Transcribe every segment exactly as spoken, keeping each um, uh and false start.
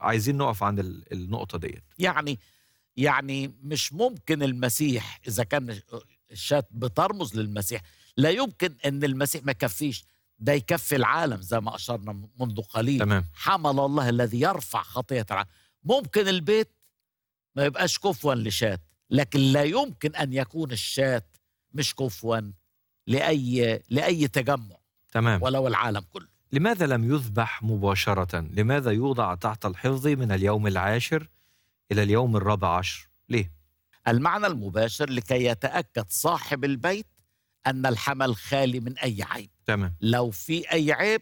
عايزين نقف عند ال- النقطة ديت. يعني يعني مش ممكن المسيح إذا كان الشاة بترمز للمسيح، لا يمكن أن المسيح ما يكفيش، ده يكفي العالم زي ما أشرنا منذ قليل. تمام. حمل الله الذي يرفع خطية العالم. ممكن البيت ما يبقاش كفوا لشاة، لكن لا يمكن أن يكون الشاة مش كفوا لأي لأي تجمع تمام. ولو العالم كله. لماذا لم يذبح مباشرة؟ لماذا يوضع تحت الحفظ من اليوم العاشر إلى اليوم الرابع عشر؟ ليه؟ المعنى المباشر لكي يتأكد صاحب البيت أن الحمل خالي من أي عيب. تمام. لو في أي عيب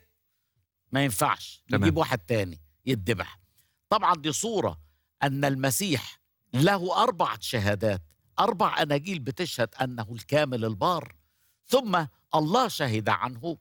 ما ينفعش، تمام. نجيب واحد تاني يتذبح. طبعا دي صورة أن المسيح له أربعة شهادات، أربع أناجيل بتشهد أنه الكامل البار، ثم الله شهد عنه،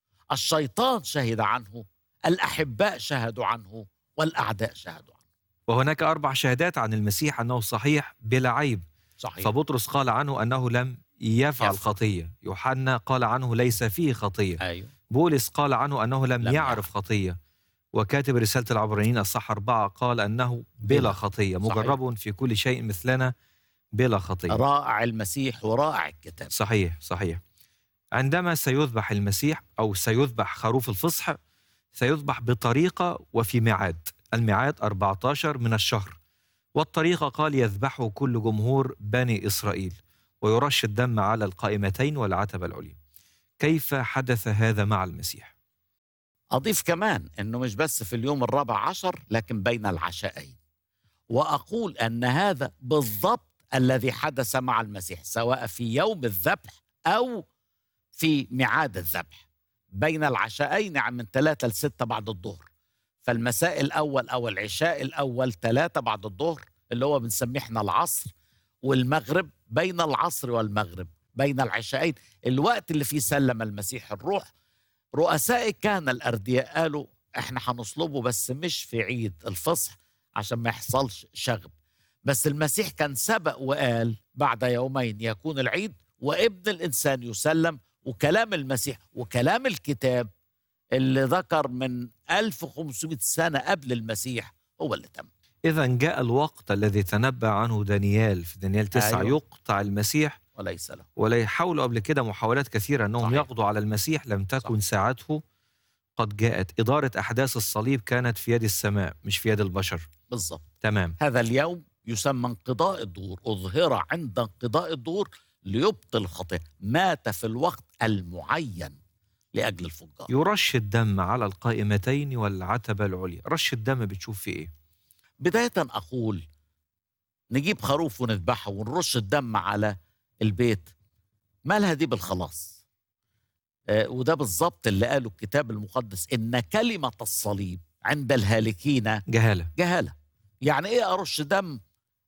الشيطان شهد عنه، الأحباء شهدوا عنه، والأعداء شهدوا عنه. وهناك أربع شهادات عن المسيح أنه صحيح بلا عيب. صحيح. فبطرس قال عنه أنه لم يفعل يفعل. خطية، يوحنا قال عنه ليس فيه خطية، أيوه. بولس قال عنه أنه لم, لم يعرف يعرف. خطية، وكاتب رسالة العبرانيين الصح أربعة قال أنه بلا بلا. خطية، صحيح. مجرب في كل شيء مثلنا بلا خطية. رائع المسيح ورائع الكتاب. صحيح صحيح. عندما سيذبح المسيح أو سيذبح خروف الفصح سيذبح بطريقة وفي ميعاد. الميعاد أربعة عشر من الشهر، والطريقة قال يذبحه كل جمهور بني إسرائيل، ويرش الدم على القائمتين والعتبة العليا. كيف حدث هذا مع المسيح؟ أضيف كمان أنه مش بس في اليوم الرابع عشر، لكن بين العشاءين. وأقول أن هذا بالضبط الذي حدث مع المسيح، سواء في يوم الذبح أو في ميعاد الذبح. بين العشاءين يعني من ثلاثة لستة بعد الظهر. فالمساء الأول أو العشاء الأول ثلاثة بعد الظهر اللي هو بنسميه احنا العصر، والمغرب بين العصر والمغرب، بين العشاءين الوقت اللي فيه سلم المسيح الروح. رؤساء كان الأردياء قالوا احنا هنصلبه بس مش في عيد الفصح عشان ما يحصلش شغب، بس المسيح كان سبق وقال بعد يومين يكون العيد وابن الإنسان يسلم. وكلام المسيح وكلام الكتاب اللي ذكر من ألف وخمسمائة سنة قبل المسيح هو اللي تم. إذا جاء الوقت الذي تنبأ عنه دانيال في دانيال تسعة. أيوة. يقطع المسيح وليس له. ولا يحاولوا قبل كده محاولات كثيرة أنهم صحيح. يقضوا على المسيح، لم تكن صح. ساعته قد جاءت. إدارة أحداث الصليب كانت في يد السماء مش في يد البشر. بالضبط. تمام. هذا اليوم يسمى انقضاء الدهور، أظهر عند انقضاء الدهور ليبطل الخطيئة، مات في الوقت المعين لأجل الفجار. يرش الدم على القائمتين والعتبة العليا. رش الدم بتشوف فيه إيه؟ بداية أقول نجيب خروف ونذبحه ونرش الدم على البيت، مالها دي بالخلاص؟ آه وده بالضبط اللي قاله الكتاب المقدس، إن كلمة الصليب عند الهالكين جهالة. جهالة. يعني إيه أرش دم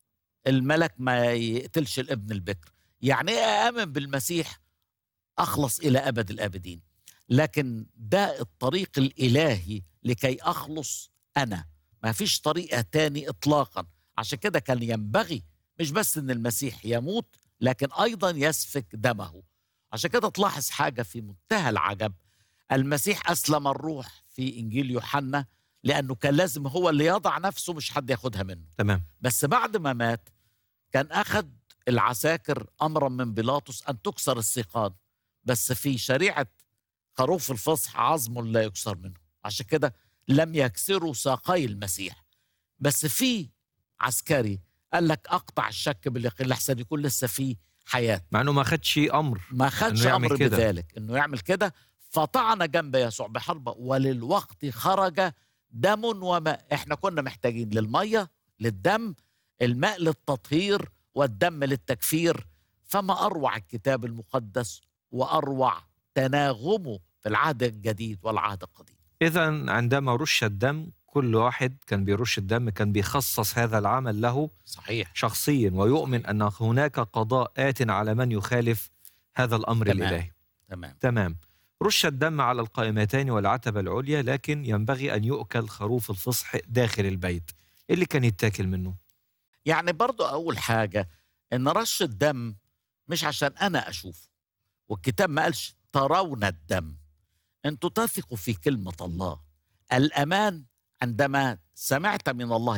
الملك ما يقتلش الابن البكر؟ يعني إيه آمن بالمسيح أخلص إلى أبد الآبدين؟ لكن ده الطريق الإلهي لكي أخلص أنا، ما فيش طريقة تاني إطلاقا. عشان كده كان ينبغي مش بس أن المسيح يموت، لكن أيضا يسفك دمه. عشان كده تلاحظ حاجة في منتهى العجب، المسيح أسلم الروح في إنجيل يوحنا لأنه كان لازم هو اللي يضع نفسه، مش حد ياخدها منه. تمام. بس بعد ما مات كان أخذ العساكر أمرا من بيلاطس أن تكسر السيقان، بس في شريعة خروف الفصح عظم لا يكسر منه، عشان كده لم يكسروا ساقي المسيح. بس في عسكري قال لك أقطع الشك باليقين لحسن يكون لسه في حياة، مع أنه ما خدش أمر ما خدش إنه يعمل أمر كده. بذلك إنه يعمل كده. فطعن جنب يسوع بحربة وللوقت خرج دم وماء. إحنا كنا محتاجين للمية للدم، الماء للتطهير والدم للتكفير. فما أروع الكتاب المقدس وأروع تناغمه في العهد الجديد والعهد القديم. إذن عندما رش الدم كل واحد كان بيرش الدم كان بيخصص هذا العمل له صحيح. شخصيا، ويؤمن أن هناك قضاء آت على من يخالف هذا الأمر تمام. الإلهي. تمام. تمام. رش الدم على القائمتين والعتبة العليا، لكن ينبغي أن يؤكل خروف الفصح داخل البيت. اللي كان يتاكل منه يعني برضو أول حاجة إن رش الدم مش عشان أنا أشوف، والكتاب ما قالش ترون الدم. أنتوا تثقوا في كلمة الله. الأمان عندما سمعت من الله